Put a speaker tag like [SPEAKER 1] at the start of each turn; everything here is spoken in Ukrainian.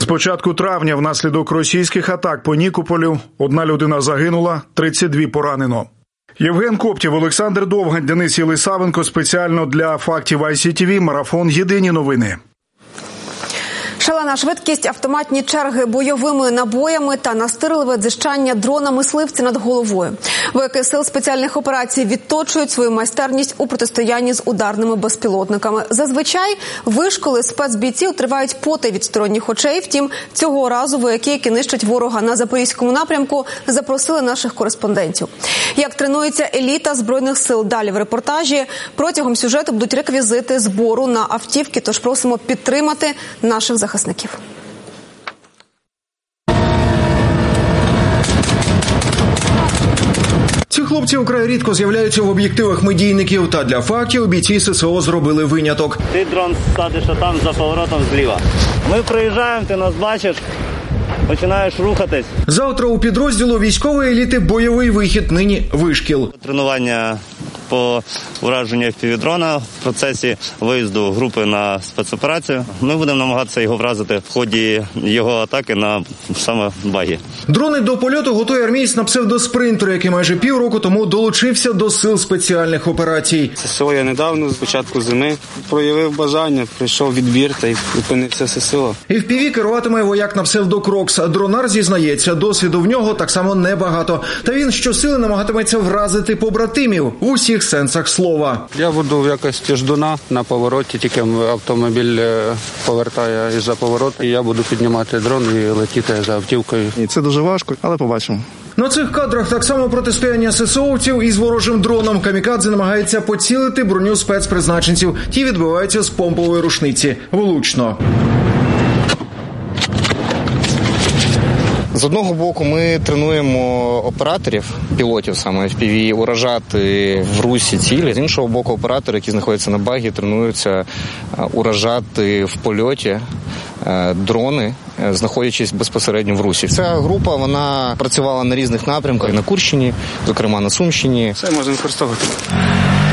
[SPEAKER 1] З початку травня внаслідок російських атак по Нікополю 1 людина загинула, 32 поранено. Євген Коптєв, Олександр Довгань, Денис Єлисавенко. Спеціально для фактів ICTV. Марафон «Єдині новини».
[SPEAKER 2] Шалена швидкість, автоматні черги бойовими набоями та настирливе дзижчання дрона-мисливця над головою. Вояки сил спеціальних операцій відточують свою майстерність у протистоянні з ударними безпілотниками. Зазвичай вишколи спецбійців тривають потай від сторонніх очей. Втім, цього разу вояки, які нищать ворога на Запорізькому напрямку, запросили наших кореспондентів. Як тренується еліта Збройних сил, далі в репортажі. Протягом сюжету будуть реквізити збору на автівки, тож просимо підтримати наших захисників.
[SPEAKER 3] Ці хлопці вкрай рідко з'являються в об'єктивах медійників, та для фактів бійці ССО зробили виняток.
[SPEAKER 4] Ти дрон садиш там за поворотом зліва. Ми приїжджаємо, ти нас бачиш, починаєш рухатись.
[SPEAKER 3] Завтра у підрозділу військової еліти бойовий вихід, нині вишкіл.
[SPEAKER 4] Тренування по ураженню FPV-дрона в процесі виїзду групи на спецоперацію. Ми будемо намагатися його вразити в ході його атаки на саме багі.
[SPEAKER 3] Дрони до польоту готує армієць на псевдоспринтер, який майже півроку тому долучився до сил спеціальних операцій.
[SPEAKER 5] ССО я недавно, з початку зими, проявив бажання, прийшов відбір та й опинився ССО.
[SPEAKER 3] FPV керуватиме вояк на псевдокрокс. Дронар зізнається, досвіду в нього так само небагато. Та він щосили намагатиметься вразити побратимів в усіх сенсах слова.
[SPEAKER 5] Я буду в якості ждуна на повороті, тільки автомобіль повертає із-за повороту, і я буду піднімати дрон і летіти за автівкою.
[SPEAKER 6] І це дуже важко, але побачимо.
[SPEAKER 3] На цих кадрах так само протистояння ССОвців із ворожим дроном. Камікадзе намагається поцілити броню спецпризначенців. Ті відбиваються з помпової рушниці. Влучно.
[SPEAKER 7] З одного боку, ми тренуємо операторів, пілотів саме FPV, уражати в русі цілі. З іншого боку, оператори, які знаходяться на багі, тренуються уражати в польоті дрони, знаходячись безпосередньо в русі. Ця група, вона працювала на різних напрямках, на Курщині, зокрема на Сумщині.
[SPEAKER 5] Все можна використовувати.